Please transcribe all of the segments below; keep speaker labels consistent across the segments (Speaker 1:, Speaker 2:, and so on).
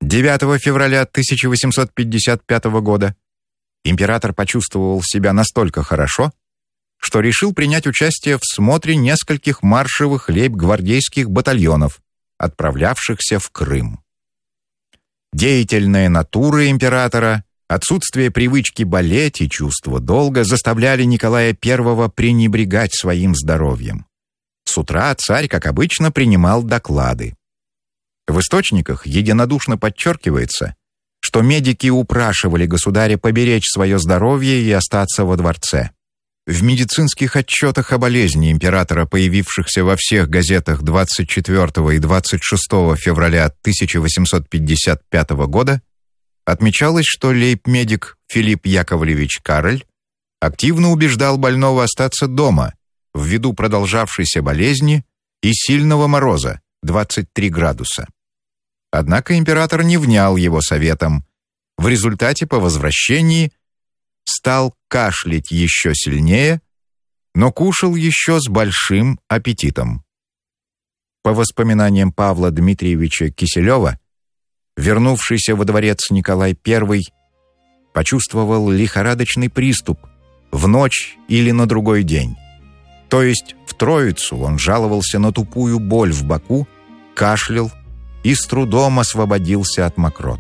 Speaker 1: 9 февраля 1855 года император почувствовал себя настолько хорошо, что решил принять участие в смотре нескольких маршевых лейб-гвардейских батальонов, отправлявшихся в Крым. Деятельная натура императора, отсутствие привычки болеть и чувство долга заставляли Николая I пренебрегать своим здоровьем. С утра царь, как обычно, принимал доклады. В источниках единодушно подчеркивается, что медики упрашивали государя поберечь свое здоровье и остаться во дворце. В медицинских отчетах о болезни императора, появившихся во всех газетах 24 и 26 февраля 1855 года, отмечалось, что лейб-медик Филипп Яковлевич Кароль активно убеждал больного остаться дома ввиду продолжавшейся болезни и сильного мороза 23 градуса. Однако император не внял его советам. В результате по возвращении стал кашлять еще сильнее, но кушал еще с большим аппетитом. По воспоминаниям Павла Дмитриевича Киселева, вернувшийся во дворец Николай I почувствовал лихорадочный приступ в ночь или на другой день. То есть в Троицу он жаловался на тупую боль в боку, кашлял и с трудом освободился от мокрот.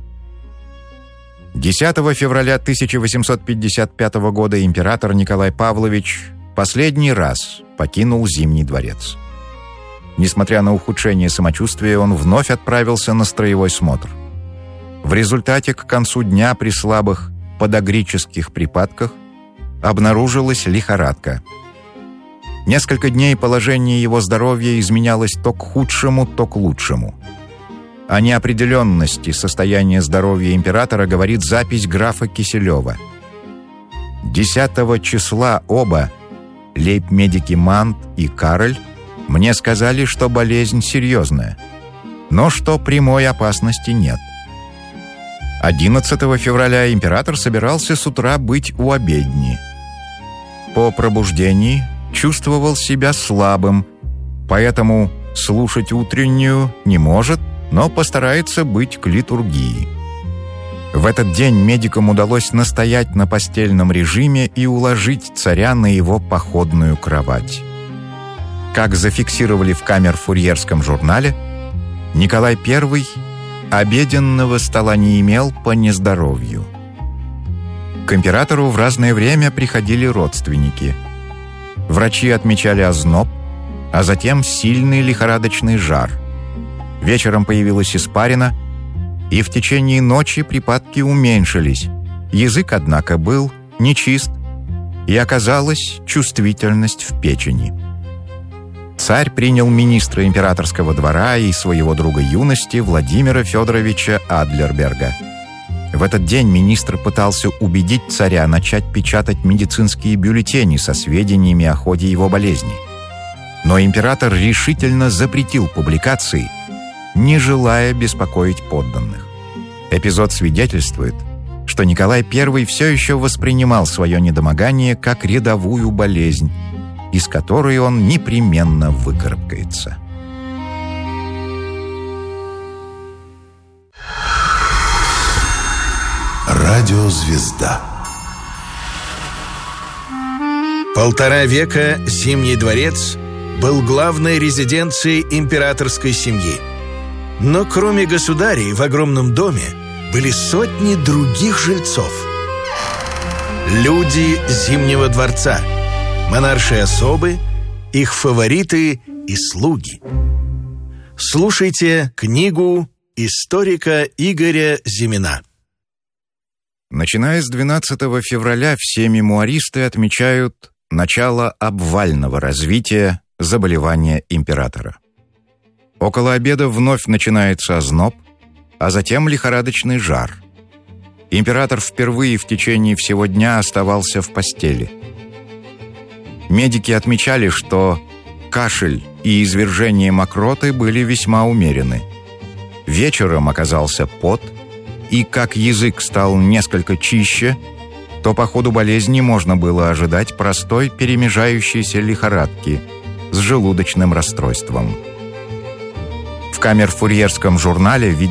Speaker 1: 10 февраля 1855 года император Николай Павлович последний раз покинул Зимний дворец. Несмотря на ухудшение самочувствия, он вновь отправился на строевой смотр. В результате к концу дня при слабых подагрических припадках обнаружилась лихорадка. Несколько дней положение его здоровья изменялось то к худшему, то к лучшему. О неопределенности состояния здоровья императора говорит запись графа Киселева. 10 числа оба, лейб-медики Мант и Кароль, мне сказали, что болезнь серьезная, но что прямой опасности нет. 11 февраля император собирался с утра быть у обедни. По пробуждении чувствовал себя слабым, поэтому слушать утреннюю не может, но постарается быть к литургии. В этот день медикам удалось настоять на постельном режиме и уложить царя на его походную кровать. Как зафиксировали в камер-фурьерском журнале, Николай I обеденного стола не имел по нездоровью. К императору в разное время приходили родственники. Врачи отмечали озноб, а затем сильный лихорадочный жар. Вечером появилась испарина, и в течение ночи припадки уменьшились. Язык, однако, был нечист, и оказалась чувствительность в печени. Царь принял министра императорского двора и своего друга юности Владимира Федоровича Адлерберга. В этот день министр пытался убедить царя начать печатать медицинские бюллетени со сведениями о ходе его болезни. Но император решительно запретил публикации, не желая беспокоить подданных. Эпизод свидетельствует, что Николай I все еще воспринимал свое недомогание как рядовую болезнь, из которой он непременно выкарабкается.
Speaker 2: Радиозвезда.
Speaker 3: 1,5 века Зимний дворец был главной резиденцией императорской семьи. Но кроме государей в огромном доме были сотни других жильцов. Люди Зимнего дворца, монаршие особы, их фавориты и слуги. Слушайте книгу историка Игоря Зимина.
Speaker 1: Начиная с 12 февраля все мемуаристы отмечают начало обвального развития заболевания императора. Около обеда вновь начинается озноб, а затем лихорадочный жар. Император впервые в течение всего дня оставался в постели. Медики отмечали, что кашель и извержение мокроты были весьма умерены. Вечером оказался пот, и как язык стал несколько чище, то по ходу болезни можно было ожидать простой перемежающейся лихорадки с желудочным расстройством. В камер-фурьерском журнале